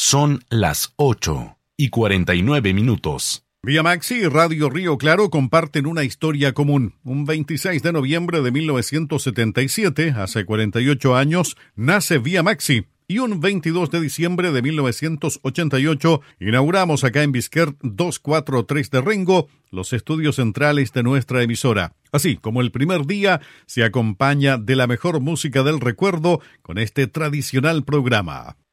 Son las 8:49. Vía Maxi y Radio Río Claro comparten una historia común. Un 26 de noviembre de 1977, hace 48 años, nace Vía Maxi. Y un 22 de diciembre de 1988, inauguramos acá en Bisquer 243 de Rengo, los estudios centrales de nuestra emisora. Así como el primer día se acompaña de la mejor música del recuerdo con este tradicional programa.